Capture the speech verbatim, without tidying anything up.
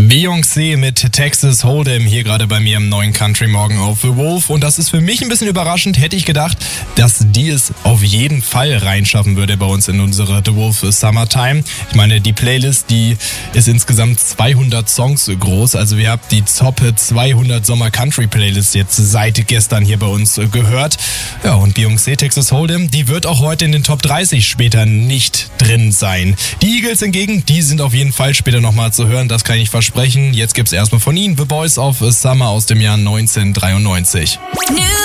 Beyoncé mit Texas Hold'em hier gerade bei mir im neuen Country Morgen auf The Wolf. Und das ist für mich ein bisschen überraschend. Hätte ich gedacht, dass die es auf jeden Fall reinschaffen würde bei uns in unsere The Wolf Summertime. Ich meine, die Playlist, die ist insgesamt zweihundert Songs groß. Also wir haben die Top zweihundert Sommer Country Playlist jetzt seit gestern hier bei uns gehört. Ja, und Beyoncé Texas Hold'em, die wird auch heute in den Top dreißig später nicht drin sein. Die Eagles hingegen, die sind auf jeden Fall später nochmal zu hören. Das kann ich versprechen. Jetzt gibt's erstmal von ihnen The Boys of Summer aus dem Jahr neunzehnhundertdreiundneunzig.